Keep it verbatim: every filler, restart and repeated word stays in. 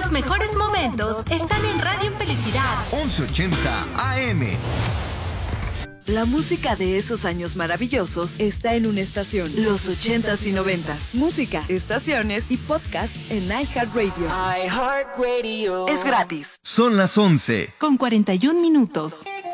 Los mejores momentos están en Radio Felicidad once ochenta A M. La música de esos años maravillosos está en una estación. Los ochentas y noventas. Música, estaciones y podcast en iHeartRadio. iHeartRadio. Es gratis. Son las once. con cuarenta y un minutos.